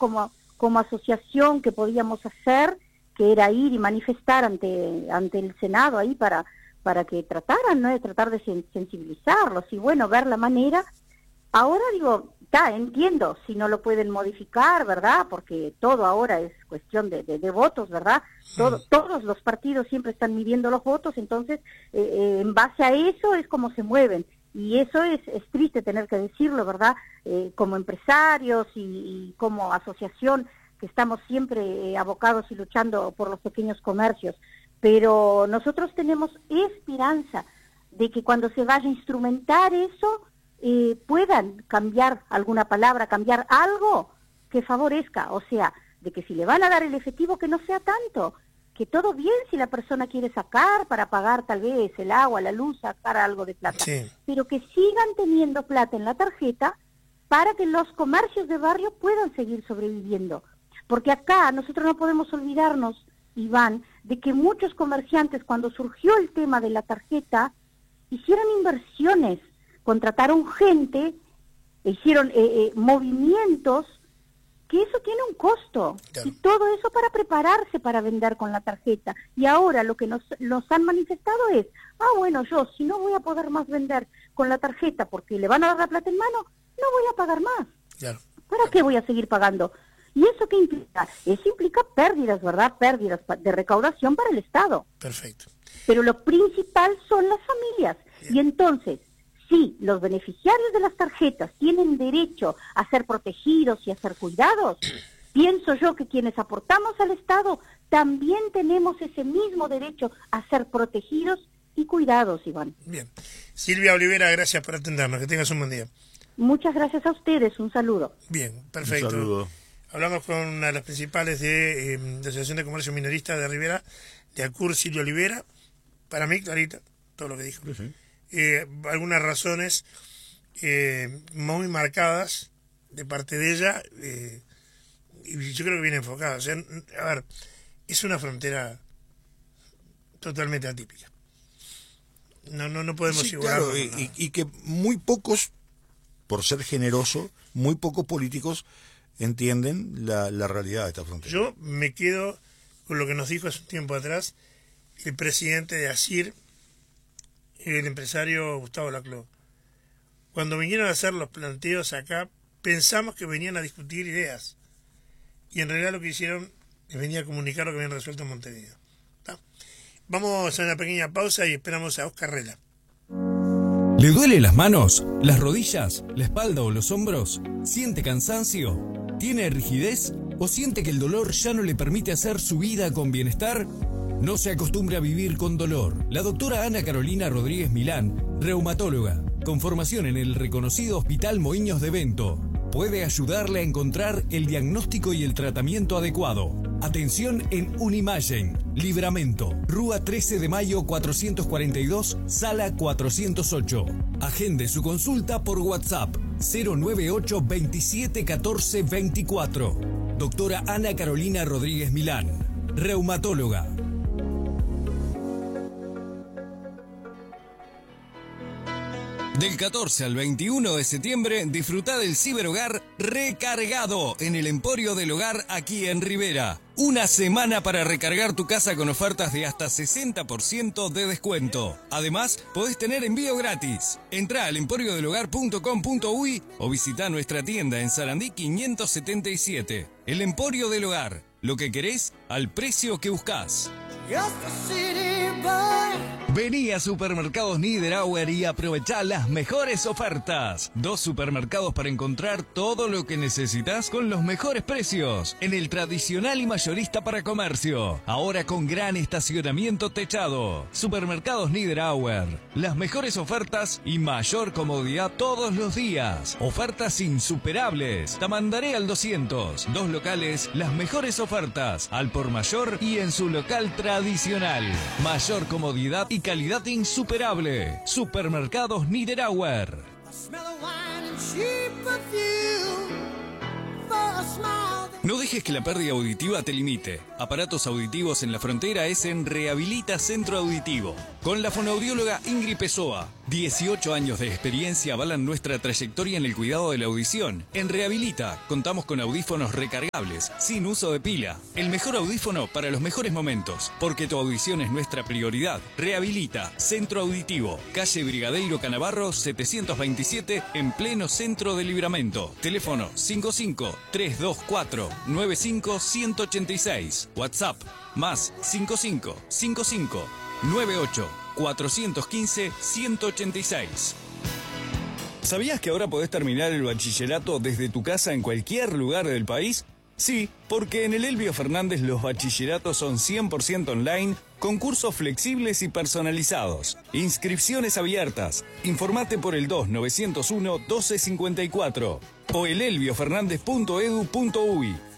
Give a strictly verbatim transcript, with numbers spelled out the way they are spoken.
como, como asociación que podíamos hacer, que era ir y manifestar ante, ante el Senado ahí para, para que trataran, ¿no?, de tratar de sensibilizarlos y bueno, ver la manera. Ahora digo, ya entiendo si no lo pueden modificar, ¿verdad? Porque todo ahora es cuestión de, de, de votos, ¿verdad? Todo, sí. Todos los partidos siempre están midiendo los votos, entonces eh, eh, en base a eso es como se mueven. Y eso es, es triste tener que decirlo, ¿verdad? Eh, como empresarios y, y como asociación que estamos siempre eh, abocados y luchando por los pequeños comercios. Pero nosotros tenemos esperanza de que cuando se vaya a instrumentar eso, eh, puedan cambiar alguna palabra, cambiar algo que favorezca. O sea, de que si le van a dar el efectivo, que no sea tanto. Que todo bien si la persona quiere sacar para pagar tal vez el agua, la luz, sacar algo de plata. Sí. Pero que sigan teniendo plata en la tarjeta para que los comercios de barrio puedan seguir sobreviviendo. Porque acá nosotros no podemos olvidarnos, Iván, de que muchos comerciantes cuando surgió el tema de la tarjeta, hicieron inversiones, contrataron gente, hicieron eh, eh, movimientos, que eso tiene un costo, claro. Y todo eso para prepararse para vender con la tarjeta. Y ahora lo que nos, nos han manifestado es, ah, bueno, yo si no voy a poder más vender con la tarjeta porque le van a dar la plata en mano, no voy a pagar más. Claro. ¿Para qué voy a seguir pagando? ¿Y eso qué implica? Eso implica pérdidas, ¿verdad? Pérdidas de recaudación para el Estado. Perfecto. Pero lo principal son las familias. Bien. Y entonces, si los beneficiarios de las tarjetas tienen derecho a ser protegidos y a ser cuidados, pienso yo que quienes aportamos al Estado también tenemos ese mismo derecho a ser protegidos y cuidados, Iván. Bien. Silvia Olivera, gracias por atendernos. Que tengas un buen día. Muchas gracias a ustedes. Un saludo. Bien, perfecto. Un saludo. Hablamos con una de las principales de eh, la Asociación de Comercio Minorista de Rivera, de ACUR, Silvia Olivera. Para mí, clarita, todo lo que dijo. Sí, sí. Eh, algunas razones eh, muy marcadas de parte de ella, eh, y yo creo que viene enfocada. O sea, a ver, es una frontera totalmente atípica. No, no, no podemos sí, igualar. Claro, y, y que muy pocos, por ser generoso, muy pocos políticos entienden la, la realidad de esta frontera. Yo me quedo con lo que nos dijo hace un tiempo atrás el presidente de ASIR, el empresario Gustavo Laclau. Cuando vinieron a hacer los planteos acá, pensamos que venían a discutir ideas. Y en realidad lo que hicieron es venir a comunicar lo que habían resuelto en Montevideo. ¿Tá? Vamos a una pequeña pausa y esperamos a Oscar Rela. ¿Le duele las manos, las rodillas, la espalda o los hombros? ¿Siente cansancio? ¿Tiene rigidez? ¿O siente que el dolor ya no le permite hacer su vida con bienestar? No se acostumbre a vivir con dolor. La doctora Ana Carolina Rodríguez Milán, reumatóloga, con formación en el reconocido Hospital Moinhos de Bento, puede ayudarle a encontrar el diagnóstico y el tratamiento adecuado. Atención en Unimagen, Libramento, Rúa trece de mayo cuatrocientos cuarenta y dos, sala cuatrocientos ocho. Agende su consulta por WhatsApp cero nueve ocho veintisiete catorce veinticuatro. Doctora Ana Carolina Rodríguez Milán, reumatóloga. Del catorce al veintiuno de septiembre, disfruta del Ciberhogar recargado en el Emporio del Hogar aquí en Rivera. Una semana para recargar tu casa con ofertas de hasta sesenta por ciento de descuento. Además, podés tener envío gratis. Entrá al emporio del hogar punto com punto uy o visita nuestra tienda en Sarandí quinientos setenta y siete. El Emporio del Hogar. Lo que querés al precio que buscás. Vení a Supermercados Niederauer y aprovechá las mejores ofertas. Dos supermercados para encontrar todo lo que necesitas con los mejores precios. En el tradicional y mayorista para comercio. Ahora con gran estacionamiento techado. Supermercados Niederauer. Las mejores ofertas y mayor comodidad todos los días. Ofertas insuperables. Tamandaré al doscientos. Dos locales, las mejores ofertas. Al por mayor y en su local tradicional. Mayor comodidad y calidad insuperable. Supermercados Niederauer. No dejes dejes que la pérdida auditiva te limite. Aparatos auditivos en la frontera es en Rehabilita Centro Auditivo. Con la fonoaudióloga Ingrid Pessoa. dieciocho años de experiencia avalan nuestra trayectoria en el cuidado de la audición. En Rehabilita contamos con audífonos recargables, sin uso de pila. El mejor audífono para los mejores momentos, porque tu audición es nuestra prioridad. Rehabilita Centro Auditivo, calle Brigadeiro Canavarro setecientos veintisiete, en pleno centro de Libramento. Teléfono cinco cinco, tres dos cuatro, nueve cinco, uno ocho seis. WhatsApp más cinco cinco, cinco cinco, nueve ocho, cuatro uno cinco, uno ocho seis. ¿Sabías que ahora podés terminar el bachillerato desde tu casa en cualquier lugar del país? Sí, porque en el Elbio Fernández los bachilleratos son cien por ciento online, con cursos flexibles y personalizados. Inscripciones abiertas. Informate por el dos nueve cero uno, doce cincuenta y cuatro o el elbio fernández punto edu punto uy.